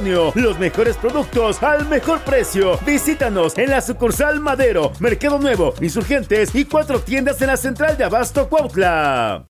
Antonio. Los mejores productos al mejor precio. Visítanos en la sucursal Madero, Mercado Nuevo, Insurgentes y 4 tiendas en la central de Abasto Cuautla.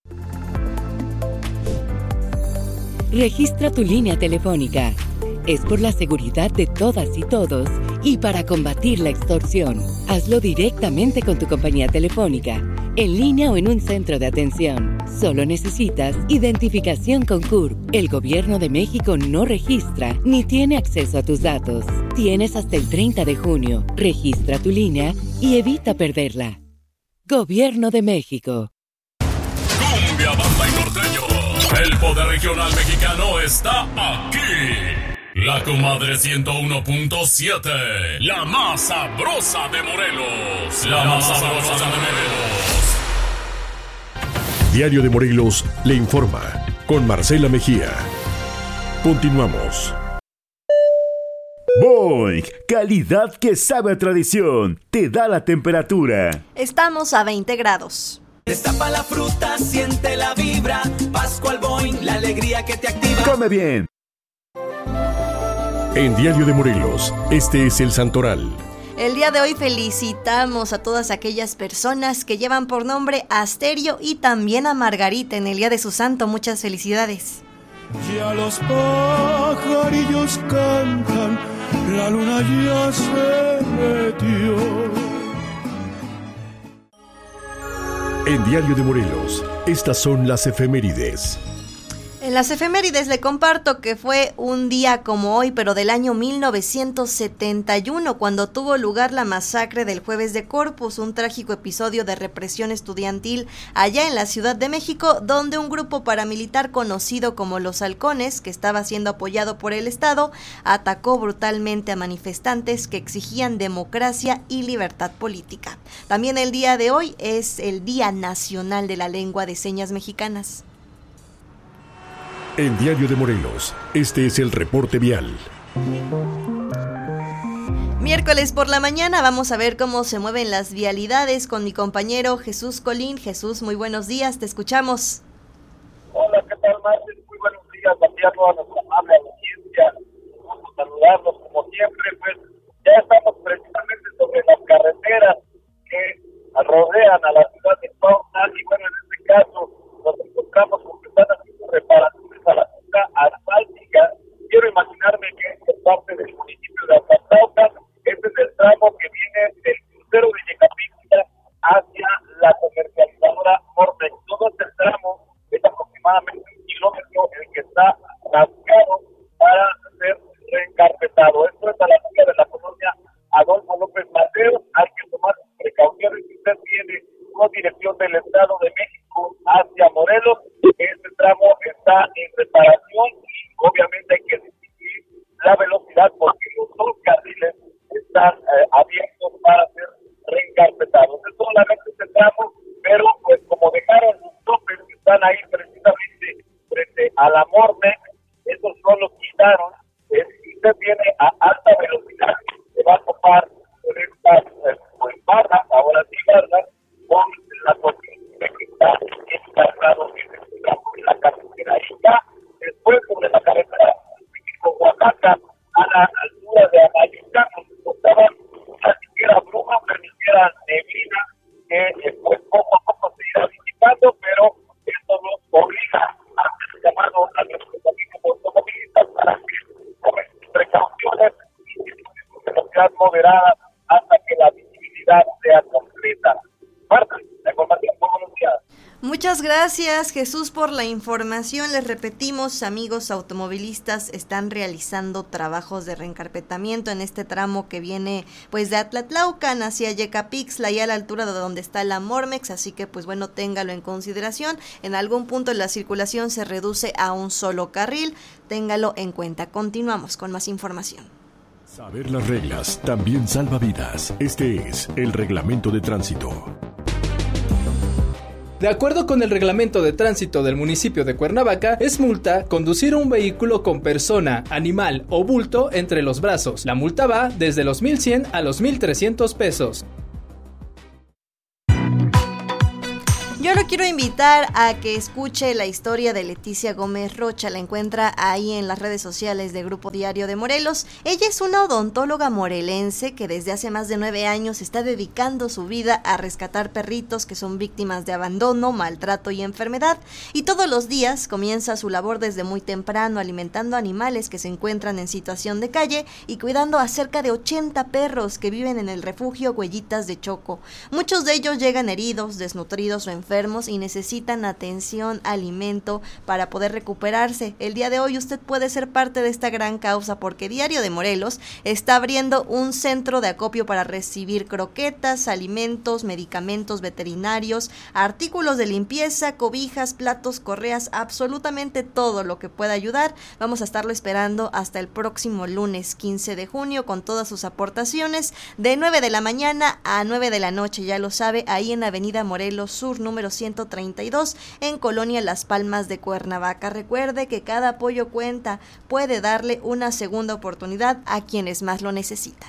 Registra tu línea telefónica. Es por la seguridad de todas y todos y para combatir la extorsión. Hazlo directamente con tu compañía telefónica, en línea o en un centro de atención. Solo necesitas identificación con CURP. El Gobierno de México no registra ni tiene acceso a tus datos. Tienes hasta el 30 de junio. Registra tu línea y evita perderla. Gobierno de México. Cumbia, banda y norteño. El poder regional mexicano está aquí. La Comadre 101.7. La más sabrosa de Morelos. La más sabrosa de Morelos. Diario de Morelos le informa con Marcela Mejía. Continuamos. Boing, calidad que sabe a tradición. Te da la temperatura. Estamos a 20 grados. Destapa la fruta, siente la vibra. Pascual Boing, la alegría que te activa. Come bien. En Diario de Morelos, este es el Santoral. El día de hoy felicitamos a todas aquellas personas que llevan por nombre a Asterio y también a Margarita en el día de su santo. Muchas felicidades. Ya los pajarillos cantan, la luna ya se metió. En Diario de Morelos, estas son las efemérides. En las efemérides le comparto que fue un día como hoy, pero del año 1971, cuando tuvo lugar la masacre del Jueves de Corpus, un trágico episodio de represión estudiantil allá en la Ciudad de México, donde un grupo paramilitar conocido como los Halcones, que estaba siendo apoyado por el Estado, atacó brutalmente a manifestantes que exigían democracia y libertad política. También el día de hoy es el Día Nacional de la Lengua de Señas Mexicanas. En Diario de Morelos, este es el reporte vial. Miércoles por la mañana vamos a ver cómo se mueven las vialidades con mi compañero Jesús Colín. Jesús, muy buenos días, te escuchamos. Hola, ¿qué tal, Marcel? Muy buenos días a toda nuestra amable audiencia. Vamos a saludarlos como siempre, pues ya estamos precisamente sobre las carreteras que rodean a la ciudad de Cuautla y bueno, en este caso nos encontramos con que están haciendo reparaciones a la pista asfáltica. Quiero imaginarme que es parte del municipio de Azcapotzalco. Este es el tramo que viene del crucero de Yecapixtla hacia la comercializadora Mortex. Todo este tramo es aproximadamente 1 kilómetro el que está rasgado para ser reencarpetado. Esto es a la altura de la colonia Adolfo López Mateos. Hay que tomar precauciones si usted viene con dirección del Estado de México hacia Morelos. Este tramo está en reparación y obviamente hay que disminuir la velocidad porque los 2 carriles están abiertos para ser reencarpetados. Es solamente este tramo, pero pues como dejaron los topes que están ahí precisamente frente a la Mortex, esos no los quitaron. Si usted viene a alta velocidad, se va a topar con estas barras, ahora sí barras, con la cortina que está encargado en la carretera. Y ya después sobre la carretera México-Oaxaca, a la altura de Amayuca, nos encontraba una siquiera bruma, ni siquiera neblina, que pues poco a poco se irá disipando, pero esto nos obliga a hacer el llamado a nuestros amigos automovilistas para que tomen precauciones y de velocidad moderada hasta que la visibilidad sea completa. Marta, la información, muy buenos días. Muchas gracias, Jesús, por la información. Les repetimos, amigos automovilistas, están realizando trabajos de reencarpetamiento en este tramo que viene pues de Atlatlaucan hacia Yecapixtla y a la altura de donde está la Mormex, así que pues bueno, téngalo en consideración. En algún punto la circulación se reduce a un solo carril, téngalo en cuenta. Continuamos con más información. Saber las reglas también salva vidas. Este es el Reglamento de Tránsito. De acuerdo con el reglamento de tránsito del municipio de Cuernavaca, es multa conducir un vehículo con persona, animal o bulto entre los brazos. La multa va desde los 1,100 a los 1,300 pesos. Yo lo quiero invitar a que escuche la historia de Leticia Gómez Rocha. La encuentra ahí en las redes sociales de Grupo Diario de Morelos. Ella es una odontóloga morelense que desde hace más de 9 años está dedicando su vida a rescatar perritos que son víctimas de abandono, maltrato y enfermedad. Y todos los días comienza su labor desde muy temprano, alimentando animales que se encuentran en situación de calle y cuidando a cerca de 80 perros que viven en el refugio Huellitas de Choco. Muchos de ellos llegan heridos, desnutridos o enfermos y necesitan atención, alimento para poder recuperarse. El día de hoy usted puede ser parte de esta gran causa porque Diario de Morelos está abriendo un centro de acopio para recibir croquetas, alimentos, medicamentos veterinarios, artículos de limpieza, cobijas, platos, correas, absolutamente todo lo que pueda ayudar. Vamos a estarlo esperando hasta el próximo lunes 15 de junio con todas sus aportaciones de 9 de la mañana a 9 de la noche, ya lo sabe, ahí en Avenida Morelos Sur, número 132, en Colonia Las Palmas de Cuernavaca. Recuerde que cada apoyo cuenta, puede darle una segunda oportunidad a quienes más lo necesitan.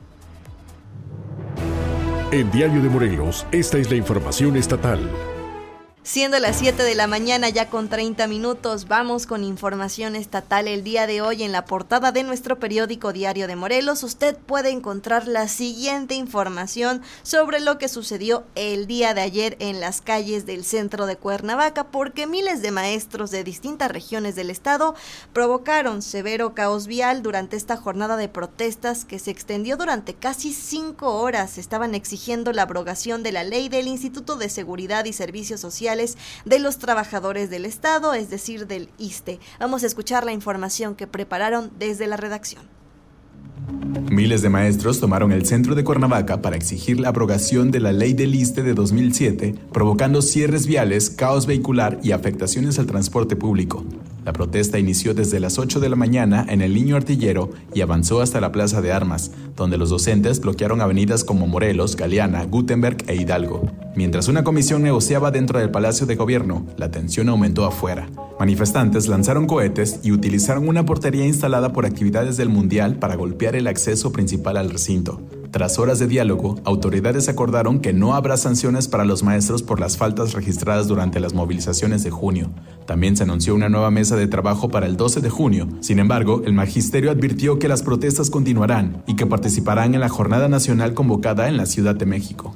En Diario de Morelos, esta es la información estatal. Siendo las 7 de la mañana ya con 30 minutos, vamos con información estatal. El día de hoy en la portada de nuestro periódico Diario de Morelos usted puede encontrar la siguiente información sobre lo que sucedió el día de ayer en las calles del centro de Cuernavaca, porque miles de maestros de distintas regiones del estado provocaron severo caos vial durante esta jornada de protestas que se extendió durante casi 5 horas. Estaban exigiendo la abrogación de la ley del Instituto de Seguridad y Servicios Sociales de los trabajadores del estado, es decir, del ISSSTE. Vamos a escuchar la información que prepararon desde la redacción. Miles de maestros tomaron el centro de Cuernavaca para exigir la abrogación de la ley del ISSSTE de 2007, provocando cierres viales, caos vehicular y afectaciones al transporte público. La protesta inició desde las 8 de la mañana en el Niño Artillero y avanzó hasta la Plaza de Armas, donde los docentes bloquearon avenidas como Morelos, Galeana, Gutenberg e Hidalgo. Mientras una comisión negociaba dentro del Palacio de Gobierno, la tensión aumentó afuera. Manifestantes lanzaron cohetes y utilizaron una portería instalada por actividades del Mundial para golpear el acceso principal al recinto. Tras horas de diálogo, autoridades acordaron que no habrá sanciones para los maestros por las faltas registradas durante las movilizaciones de junio. También se anunció una nueva mesa de trabajo para el 12 de junio. Sin embargo, el magisterio advirtió que las protestas continuarán y que participarán en la jornada nacional convocada en la Ciudad de México.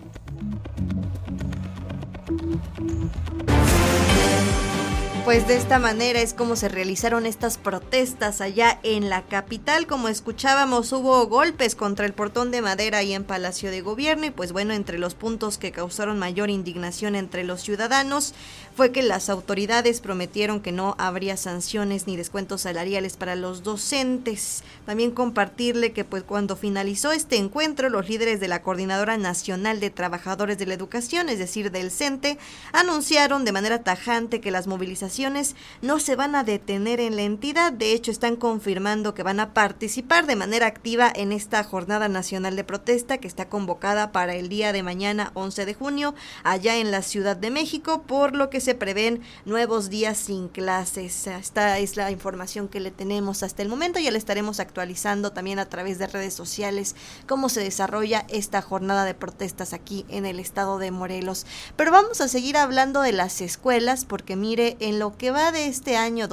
Pues de esta manera es como se realizaron estas protestas allá en la capital. Como escuchábamos, hubo golpes contra el portón de madera ahí en Palacio de Gobierno y pues bueno, entre los puntos que causaron mayor indignación entre los ciudadanos fue que las autoridades prometieron que no habría sanciones ni descuentos salariales para los docentes. También compartirle que pues cuando finalizó este encuentro, los líderes de la Coordinadora Nacional de Trabajadores de la Educación, es decir, del CENTE, anunciaron de manera tajante que las movilizaciones no se van a detener en la entidad. De hecho, están confirmando que van a participar de manera activa en esta jornada nacional de protesta que está convocada para el día de mañana 11 de junio allá en la Ciudad de México, por lo que se prevén nuevos días sin clases. Esta es la información que le tenemos hasta el momento. Ya le estaremos actualizando también a través de redes sociales cómo se desarrolla esta jornada de protestas aquí en el estado de Morelos. Pero vamos a seguir hablando de las escuelas porque mire, en lo que va de este año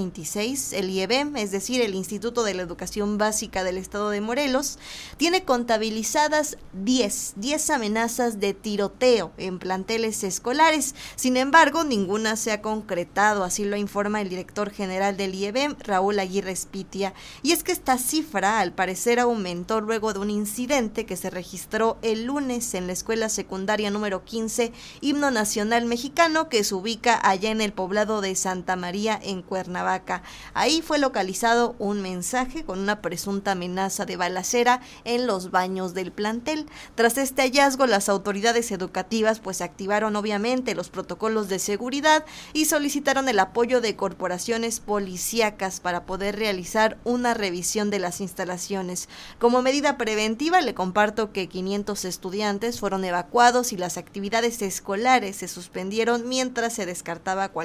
2026, el IEBEM, es decir, el Instituto de la Educación Básica del Estado de Morelos, tiene contabilizadas 10 amenazas de tiroteo en planteles escolares. Sin embargo, ninguna se ha concretado, así lo informa el director general del IEBEM, Raúl Aguirre Espitia. Y es que esta cifra, al parecer, aumentó luego de un incidente que se registró el lunes en la escuela secundaria número 15, Himno Nacional Mexicano, que se ubica allá en el poblado de Santa María en Cuernavaca. Ahí fue localizado un mensaje con una presunta amenaza de balacera en los baños del plantel. Tras este hallazgo, las autoridades educativas pues activaron obviamente los protocolos de seguridad y solicitaron el apoyo de corporaciones policíacas para poder realizar una revisión de las instalaciones. Como medida preventiva, le comparto que 500 estudiantes fueron evacuados y las actividades escolares se suspendieron mientras se descartaba cualquier situación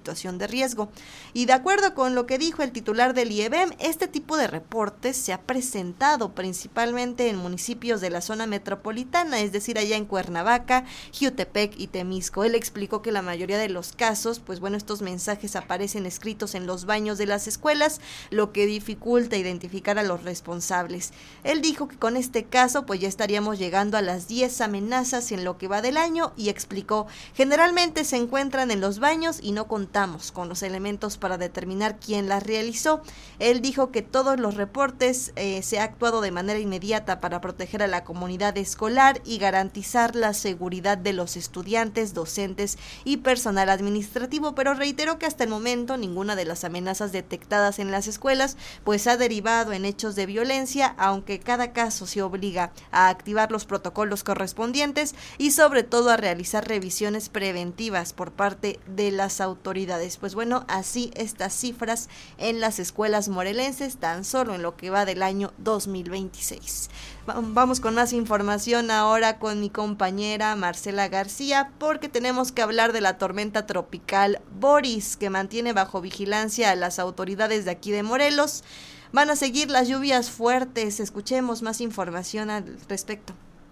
situación de riesgo. Y de acuerdo con lo que dijo el titular del IEBEM, este tipo de reportes se ha presentado principalmente en municipios de la zona metropolitana, es decir, allá en Cuernavaca, Jiutepec y Temisco. Él explicó que la mayoría de los casos, pues bueno, estos mensajes aparecen escritos en los baños de las escuelas, lo que dificulta identificar a los responsables. Él dijo que con este caso, pues ya estaríamos llegando a las 10 amenazas en lo que va del año y explicó, generalmente se encuentran en los baños y no contamos con los elementos para determinar quién las realizó. Él dijo que todos los reportes se ha actuado de manera inmediata para proteger a la comunidad escolar y garantizar la seguridad de los estudiantes, docentes y personal administrativo, pero reiteró que hasta el momento ninguna de las amenazas detectadas en las escuelas pues ha derivado en hechos de violencia, aunque cada caso se obliga a activar los protocolos correspondientes y sobre todo a realizar revisiones preventivas por parte de las autoridades. Pues bueno, así estas cifras en las escuelas morelenses tan solo en lo que va del año 2026. Vamos con más información ahora con mi compañera Marcela García, porque tenemos que hablar de la tormenta tropical Boris, que mantiene bajo vigilancia a las autoridades de aquí de Morelos. Van a seguir las lluvias fuertes. Escuchemos más información al respecto.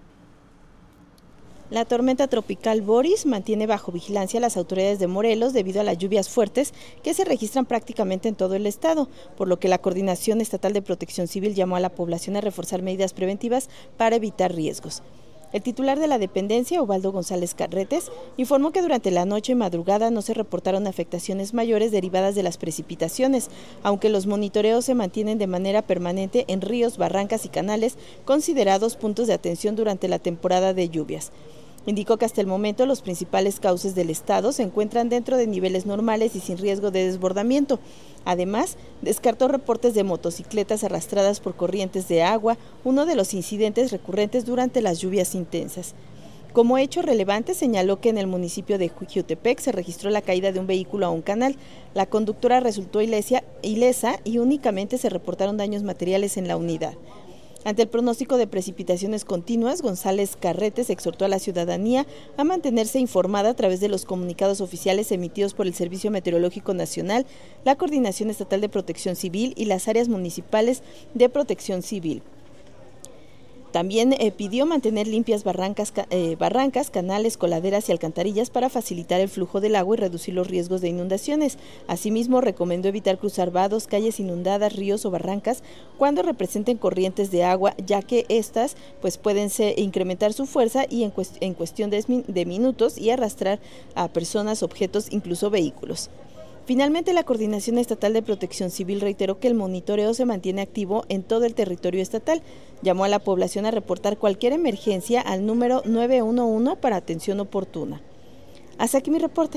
La tormenta tropical Boris mantiene bajo vigilancia a las autoridades de Morelos debido a las lluvias fuertes que se registran prácticamente en todo el estado, por lo que la Coordinación Estatal de Protección Civil llamó a la población a reforzar medidas preventivas para evitar riesgos. El titular de la dependencia, Ubaldo González Carretes, informó que durante la noche y madrugada no se reportaron afectaciones mayores derivadas de las precipitaciones, aunque los monitoreos se mantienen de manera permanente en ríos, barrancas y canales considerados puntos de atención durante la temporada de lluvias. Indicó que hasta el momento los principales cauces del estado se encuentran dentro de niveles normales y sin riesgo de desbordamiento. Además, descartó reportes de motocicletas arrastradas por corrientes de agua, uno de los incidentes recurrentes durante las lluvias intensas. Como hecho relevante, señaló que en el municipio de Jiutepec se registró la caída de un vehículo a un canal. La conductora resultó ilesa y únicamente se reportaron daños materiales en la unidad. Ante el pronóstico de precipitaciones continuas, González Carretes exhortó a la ciudadanía a mantenerse informada a través de los comunicados oficiales emitidos por el Servicio Meteorológico Nacional, la Coordinación Estatal de Protección Civil y las áreas municipales de protección civil. También pidió mantener limpias barrancas, canales, coladeras y alcantarillas para facilitar el flujo del agua y reducir los riesgos de inundaciones. Asimismo, recomendó evitar cruzar vados, calles inundadas, ríos o barrancas cuando representen corrientes de agua, ya que estas pues pueden incrementar su fuerza y en cuestión de minutos y arrastrar a personas, objetos, incluso vehículos. Finalmente, la Coordinación Estatal de Protección Civil reiteró que el monitoreo se mantiene activo en todo el territorio estatal. Llamó a la población a reportar cualquier emergencia al número 911 para atención oportuna. Hasta aquí mi reporte.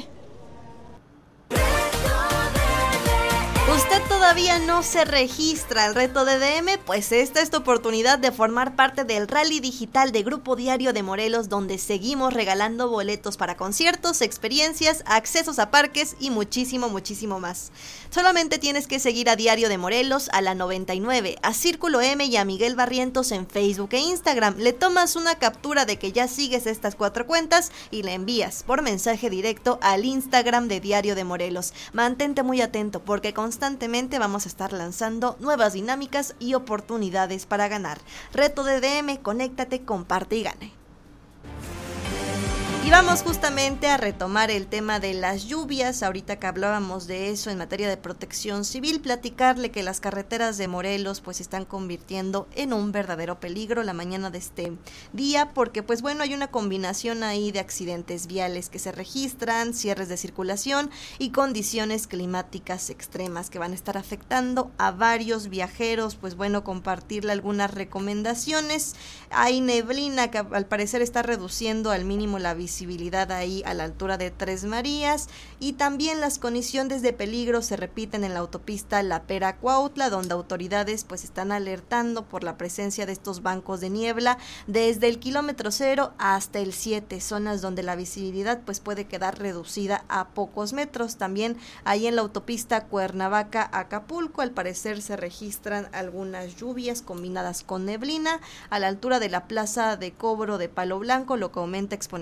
¿Usted todavía no se registra al reto de DM? Pues esta es tu oportunidad de formar parte del Rally Digital de Grupo Diario de Morelos, donde seguimos regalando boletos para conciertos, experiencias, accesos a parques y muchísimo, muchísimo más. Solamente tienes que seguir a Diario de Morelos, a la 99, a Círculo M y a Miguel Barrientos en Facebook e Instagram. Le tomas una captura de que ya sigues estas 4 cuentas y la envías por mensaje directo al Instagram de Diario de Morelos. Mantente muy atento porque constantemente vamos a estar lanzando nuevas dinámicas y oportunidades para ganar. Reto de DM, conéctate, comparte y gane. Y vamos justamente a retomar el tema de las lluvias, ahorita que hablábamos de eso en materia de protección civil, platicarle que las carreteras de Morelos pues se están convirtiendo en un verdadero peligro la mañana de este día, porque pues bueno, hay una combinación ahí de accidentes viales que se registran, cierres de circulación y condiciones climáticas extremas que van a estar afectando a varios viajeros. Pues bueno, compartirle algunas recomendaciones. Hay neblina que al parecer está reduciendo al mínimo la visibilidad ahí a la altura de Tres Marías, y también las condiciones de peligro se repiten en la autopista La Pera-Cuautla, donde autoridades pues están alertando por la presencia de estos bancos de niebla desde el kilómetro 0 hasta el 7, zonas donde la visibilidad pues puede quedar reducida a pocos metros. También ahí en la autopista Cuernavaca-Acapulco al parecer se registran algunas lluvias combinadas con neblina a la altura de la plaza de cobro de Palo Blanco, lo que aumenta exponencialmente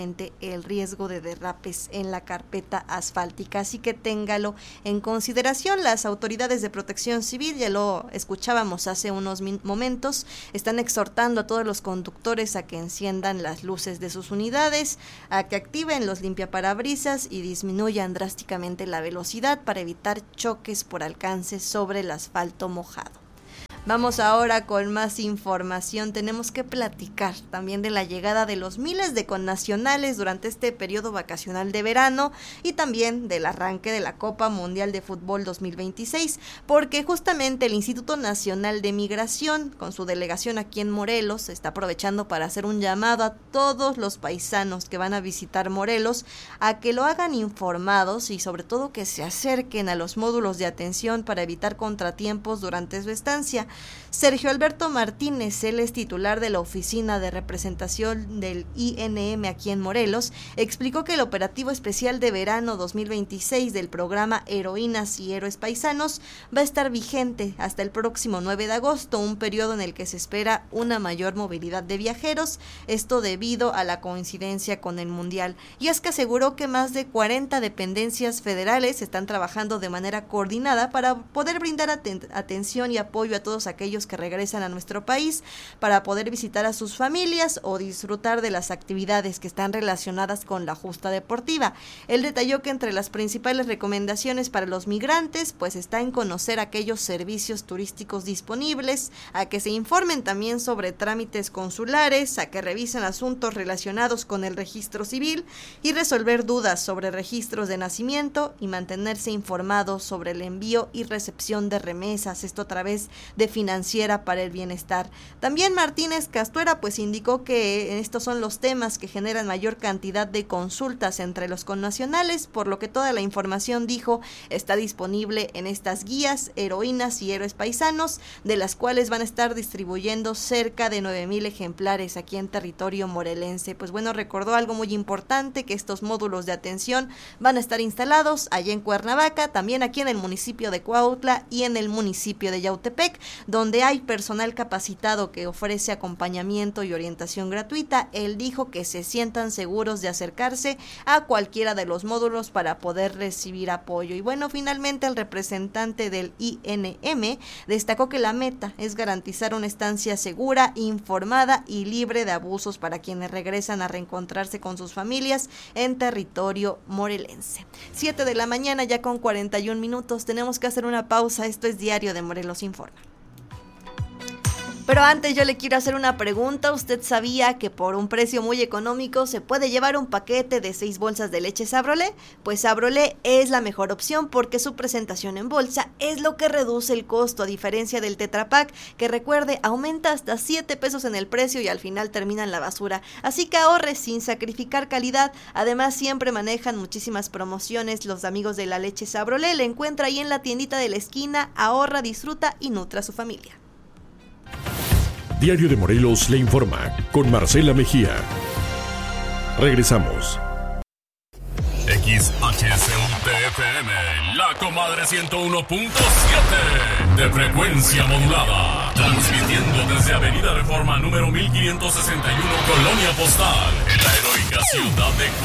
precisamente el riesgo de derrapes en la carpeta asfáltica. Así que téngalo en consideración. Las autoridades de protección civil, ya lo escuchábamos hace unos momentos, están exhortando a todos los conductores a que enciendan las luces de sus unidades, a que activen los limpiaparabrisas y disminuyan drásticamente la velocidad para evitar choques por alcance sobre el asfalto mojado. Vamos ahora con más información. Tenemos que platicar también de la llegada de los miles de connacionales durante este periodo vacacional de verano y también del arranque de la Copa Mundial de Fútbol 2026, porque justamente el Instituto Nacional de Migración, con su delegación aquí en Morelos, está aprovechando para hacer un llamado a todos los paisanos que van a visitar Morelos a que lo hagan informados y sobre todo que se acerquen a los módulos de atención para evitar contratiempos durante su estancia. Sergio Alberto Martínez, él es titular de la Oficina de Representación del INM aquí en Morelos, explicó que el operativo especial de verano 2026 del programa Heroínas y Héroes Paisanos va a estar vigente hasta el próximo 9 de agosto, un periodo en el que se espera una mayor movilidad de viajeros, esto debido a la coincidencia con el Mundial. Y es que aseguró que más de 40 dependencias federales están trabajando de manera coordinada para poder brindar atención y apoyo a todos aquellos que regresan a nuestro país para poder visitar a sus familias o disfrutar de las actividades que están relacionadas con la justa deportiva. Él detalló que entre las principales recomendaciones para los migrantes pues está en conocer aquellos servicios turísticos disponibles, a que se informen también sobre trámites consulares, a que revisen asuntos relacionados con el registro civil y resolver dudas sobre registros de nacimiento y mantenerse informados sobre el envío y recepción de remesas, esto a través de Financiera para el Bienestar. También Martínez Castuera pues indicó que estos son los temas que generan mayor cantidad de consultas entre los connacionales, por lo que toda la información, dijo, está disponible en estas guías Heroínas y Héroes Paisanos, de las cuales van a estar distribuyendo cerca de 9,000 ejemplares aquí en territorio morelense. Pues bueno, recordó algo muy importante, que estos módulos de atención van a estar instalados allá en Cuernavaca, también aquí en el municipio de Cuautla y en el municipio de Yautepec, donde hay personal capacitado que ofrece acompañamiento y orientación gratuita. Él dijo que se sientan seguros de acercarse a cualquiera de los módulos para poder recibir apoyo. Y bueno, finalmente el representante del INM destacó que la meta es garantizar una estancia segura, informada y libre de abusos para quienes regresan a reencontrarse con sus familias en territorio morelense. 7 de la mañana ya con 41 minutos. Tenemos que hacer una pausa. Esto es Diario de Morelos Informa. Pero antes yo le quiero hacer una pregunta. ¿Usted sabía que por un precio muy económico se puede llevar un paquete de 6 bolsas de leche Sabrolé? Pues Sabrolé es la mejor opción porque su presentación en bolsa es lo que reduce el costo, a diferencia del Tetra Pak, que recuerde, aumenta hasta 7 pesos en el precio y al final termina en la basura. Así que ahorre sin sacrificar calidad. Además, siempre manejan muchísimas promociones los amigos de la leche Sabrolé. Le encuentra ahí en la tiendita de la esquina. Ahorra, disfruta y nutra a su familia. Diario de Morelos le informa con Marcela Mejía. Regresamos. XHCUTFM, la comadre 101.7 de frecuencia modulada, transmitiendo desde Avenida Reforma número 1561, Colonia Postal, en la heroica ciudad de